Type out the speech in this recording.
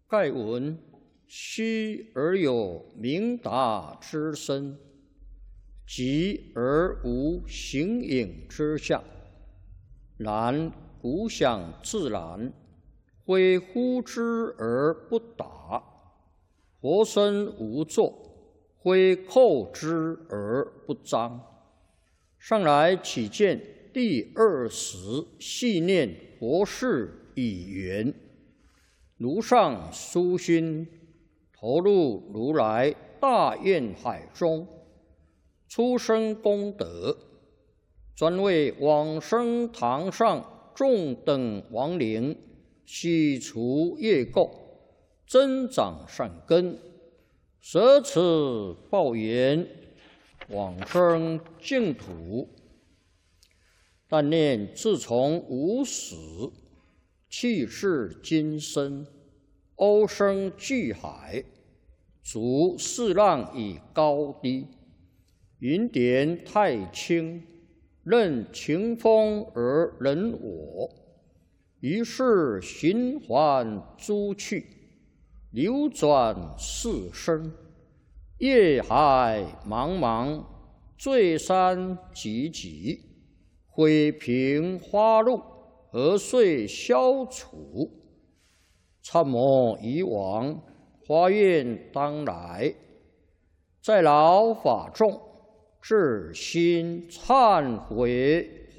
盖闻虚而有明达之身，寂而无形影之相。然古想自然，非呼之而不答；活生无作，非叩之而不彰。上来起见第20细念佛事已圆，如上殊心，投入如来大愿海中，出生功德，专为往生堂上众等亡灵洗除业垢，增长善根，舍此报缘，往生净土。但念自从无始，气世今生，欧生巨海，逐四浪以高低，云点太清，任情风而人我。于是循环诸趣，流转四生，业海茫茫，罪山急急，毁平花路，何遂消除？参谋以往，发愿当来，在劳法众，至心忏悔。